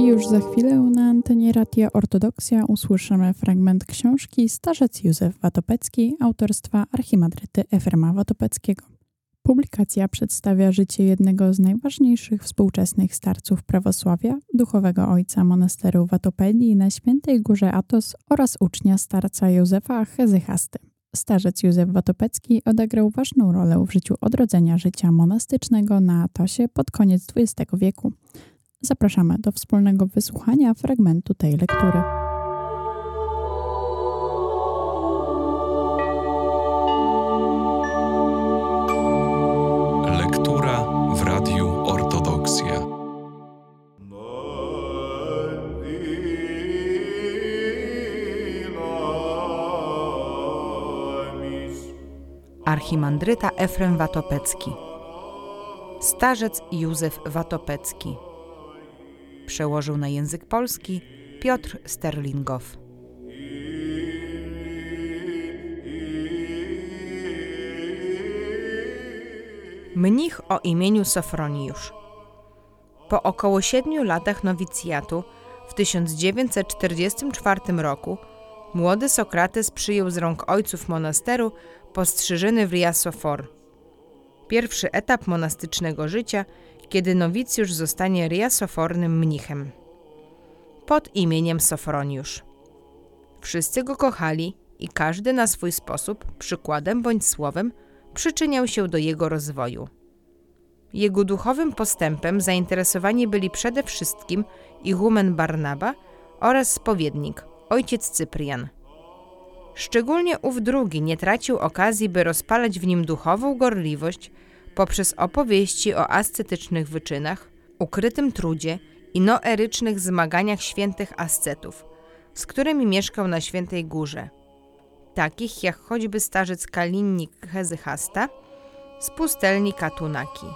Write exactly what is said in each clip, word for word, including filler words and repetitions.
już za chwilę na antenie Radia Ortodoksja usłyszymy fragment książki Starzec Józef Watopecki autorstwa archimandryty Efrema Watopeckiego. Publikacja przedstawia życie jednego z najważniejszych współczesnych starców prawosławia, duchowego ojca monasteru Watopedii na Świętej Górze Athos oraz ucznia starca Józefa Hezychasty. Starzec Józef Watopecki odegrał ważną rolę w życiu odrodzenia życia monastycznego na Athosie pod koniec dwudziestego wieku. Zapraszamy do wspólnego wysłuchania fragmentu tej lektury. Lektura w Radiu Ortodoksja. Archimandryta Efrem Watopecki. Starzec Józef Watopecki. Przełożył na język polski Piotr Sterlingow. Mnich o imieniu Sofroniusz. Po około siedmiu latach nowicjatu w tysiąc dziewięćset czterdziestym czwartym roku młody Sokrates przyjął z rąk ojców monasteru postrzyżyny w Riasofor. Pierwszy etap monastycznego życia, kiedy nowicjusz zostanie riasofornym mnichem. Pod imieniem Sofroniusz. Wszyscy go kochali i każdy na swój sposób, przykładem bądź słowem, przyczyniał się do jego rozwoju. Jego duchowym postępem zainteresowani byli przede wszystkim igumen Barnaba oraz spowiednik, ojciec Cyprian. Szczególnie ów drugi nie tracił okazji, by rozpalać w nim duchową gorliwość poprzez opowieści o ascetycznych wyczynach, ukrytym trudzie i noerycznych zmaganiach świętych ascetów, z którymi mieszkał na Świętej Górze, takich jak choćby starzec Kalinnik Hezychasta z pustelni Katunaki.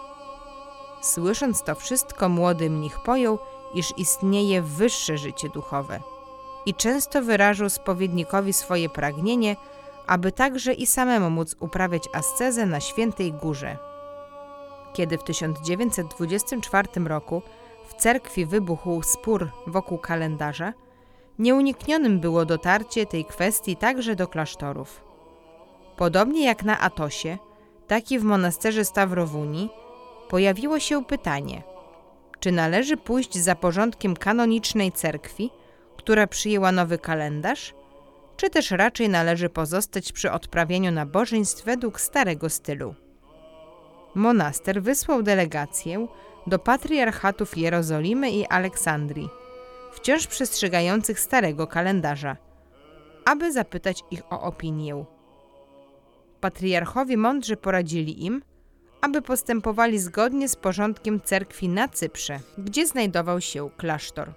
Słysząc to wszystko, młody mnich pojął, iż istnieje wyższe życie duchowe i często wyrażał spowiednikowi swoje pragnienie, aby także i samemu móc uprawiać ascezę na Świętej Górze. Kiedy w tysiąc dziewięćset dwudziestym czwartym roku w cerkwi wybuchł spór wokół kalendarza, nieuniknionym było dotarcie tej kwestii także do klasztorów. Podobnie jak na Athosie, tak i w monasterze Stawrowuni pojawiło się pytanie, czy należy pójść za porządkiem kanonicznej cerkwi, która przyjęła nowy kalendarz, czy też raczej należy pozostać przy odprawianiu nabożeństw według starego stylu. Monaster wysłał delegację do patriarchatów Jerozolimy i Aleksandrii, wciąż przestrzegających starego kalendarza, aby zapytać ich o opinię. Patriarchowie mądrze poradzili im, aby postępowali zgodnie z porządkiem cerkwi na Cyprze, gdzie znajdował się klasztor.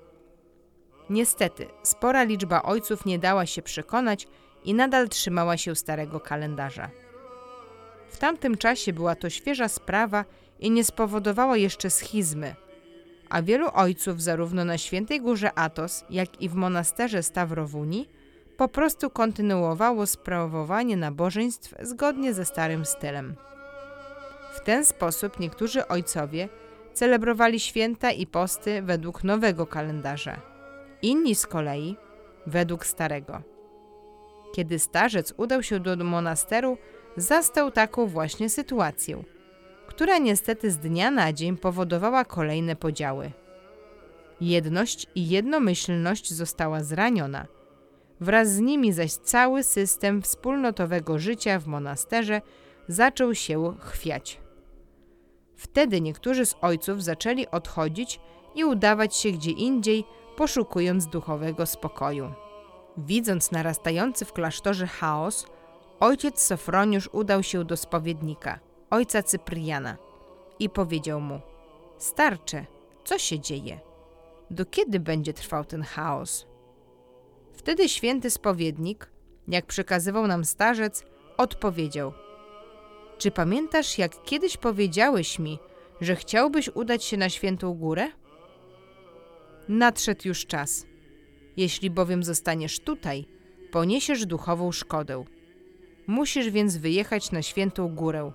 Niestety, spora liczba ojców nie dała się przekonać i nadal trzymała się starego kalendarza. W tamtym czasie była to świeża sprawa i nie spowodowała jeszcze schizmy, a wielu ojców zarówno na Świętej Górze Athos, jak i w monasterze Stawrowuni po prostu kontynuowało sprawowanie nabożeństw zgodnie ze starym stylem. W ten sposób niektórzy ojcowie celebrowali święta i posty według nowego kalendarza, inni z kolei według starego. Kiedy starzec udał się do monasteru, zastał taką właśnie sytuację, która niestety z dnia na dzień powodowała kolejne podziały. Jedność i jednomyślność została zraniona, wraz z nimi zaś cały system wspólnotowego życia w monasterze zaczął się chwiać. Wtedy niektórzy z ojców zaczęli odchodzić i udawać się gdzie indziej, poszukując duchowego spokoju. Widząc narastający w klasztorze chaos, ojciec Sofroniusz udał się do spowiednika, ojca Cypriana, i powiedział mu: Starcze, co się dzieje? Do kiedy będzie trwał ten chaos? Wtedy święty spowiednik, jak przekazywał nam starzec, odpowiedział: Czy pamiętasz, jak kiedyś powiedziałeś mi, że chciałbyś udać się na Świętą Górę? Nadszedł już czas. Jeśli bowiem zostaniesz tutaj, poniesiesz duchową szkodę. Musisz więc wyjechać na Świętą Górę.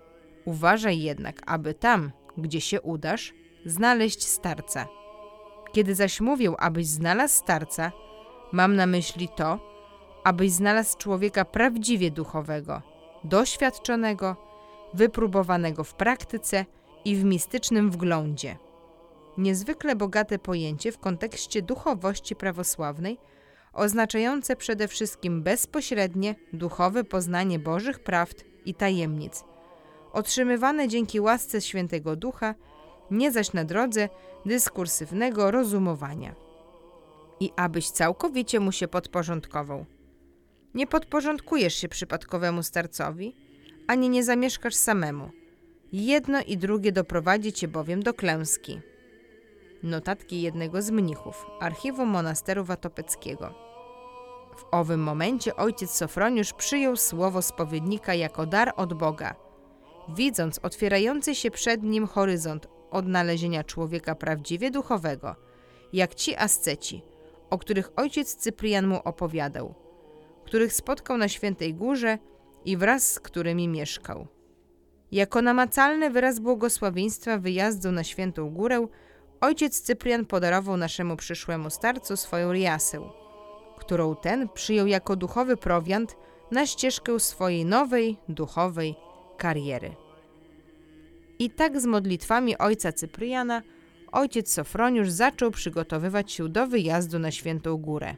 Uważaj jednak, aby tam, gdzie się udasz, znaleźć starca. Kiedy zaś mówię, abyś znalazł starca, mam na myśli to, abyś znalazł człowieka prawdziwie duchowego, doświadczonego, wypróbowanego w praktyce i w mistycznym wglądzie. Niezwykle bogate pojęcie w kontekście duchowości prawosławnej, oznaczające przede wszystkim bezpośrednie, duchowe poznanie Bożych prawd i tajemnic, otrzymywane dzięki łasce Świętego Ducha, nie zaś na drodze dyskursywnego rozumowania. I abyś całkowicie mu się podporządkował. Nie podporządkujesz się przypadkowemu starcowi, ani nie zamieszkasz samemu. Jedno i drugie doprowadzi cię bowiem do klęski. Notatki jednego z mnichów, archiwum monasteru watopeckiego. W owym momencie ojciec Sofroniusz przyjął słowo spowiednika jako dar od Boga, widząc otwierający się przed nim horyzont odnalezienia człowieka prawdziwie duchowego, jak ci asceci, o których ojciec Cyprian mu opowiadał, których spotkał na Świętej Górze i wraz z którymi mieszkał. Jako namacalny wyraz błogosławieństwa wyjazdu na Świętą Górę ojciec Cyprian podarował naszemu przyszłemu starcu swoją riasę, którą ten przyjął jako duchowy prowiant na ścieżkę swojej nowej, duchowej kariery. I tak z modlitwami ojca Cypriana ojciec Sofroniusz zaczął przygotowywać się do wyjazdu na Świętą Górę.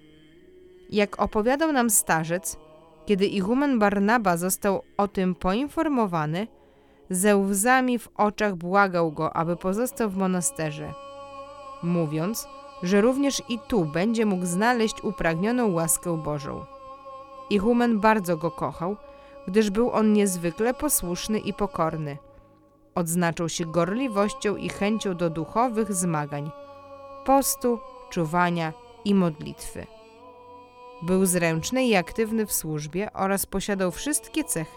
Jak opowiadał nam starzec, kiedy igumen Barnaba został o tym poinformowany, ze łzami w oczach błagał go, aby pozostał w monasterze, mówiąc, że również i tu będzie mógł znaleźć upragnioną łaskę Bożą. Igumen bardzo go kochał, gdyż był on niezwykle posłuszny i pokorny. Odznaczał się gorliwością i chęcią do duchowych zmagań, postu, czuwania i modlitwy. Był zręczny i aktywny w służbie oraz posiadał wszystkie cechy,